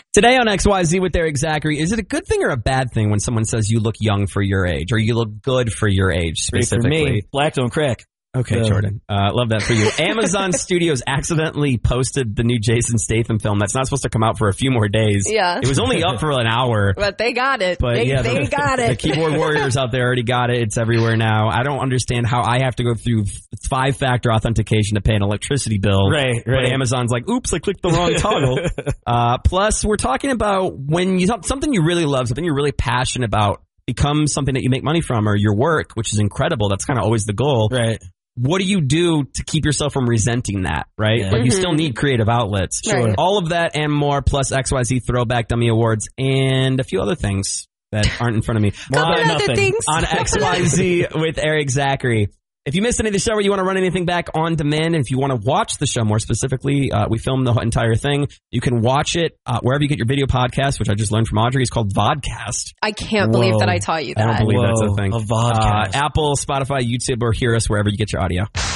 Today on XYZ with Eric Zachary, is it a good thing or a bad thing when someone says you look young for your age or you look good for your age specifically? For me, black don't crack. Okay, Jordan. Love that for you. Amazon Studios accidentally posted the new Jason Statham film that's not supposed to come out for a few more days. Yeah. It was only up for an hour. But they got it. But they got it. The keyboard warriors out there already got it. It's everywhere now. I don't understand how I have to go through 5-factor authentication to pay an electricity bill. Right. But Amazon's like, oops, I clicked the wrong toggle. Plus, we're talking about when something you really love, something you're really passionate about, becomes something that you make money from or your work, which is incredible. That's kind of always the goal. Right. What do you do to keep yourself from resenting that, right? Yeah. Like you still need creative outlets. Sure. All of that and more, plus XYZ Throwback Dummy Awards and a few other things that aren't in front of me. Couple other things. On XYZ with Eric Zachary. If you missed any of the show or you want to run anything back on demand, and if you want to watch the show more specifically, we filmed the entire thing. You can watch it wherever you get your video podcast, which I just learned from Audrey. It's called Vodcast. I can't believe that I taught you that. I don't believe that's a thing. A vodcast. Apple, Spotify, YouTube, or hear us wherever you get your audio.